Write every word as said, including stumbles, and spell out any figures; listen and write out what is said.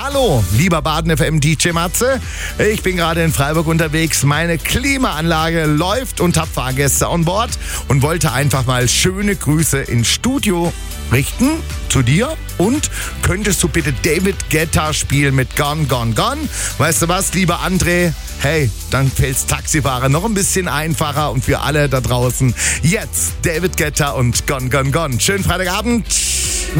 Hallo, lieber Baden F M D J Matze. Ich bin gerade in Freiburg unterwegs. Meine Klimaanlage läuft und habe Fahrgäste an Bord und wollte einfach mal schöne Grüße ins Studio richten zu dir. Und könntest du bitte David Guetta spielen mit Gone, Gone, Gone? Weißt du was, lieber André? Hey, dann fällt's Taxifahrer noch ein bisschen einfacher und für alle da draußen jetzt David Guetta und Gone, Gone, Gone. Schönen Freitagabend.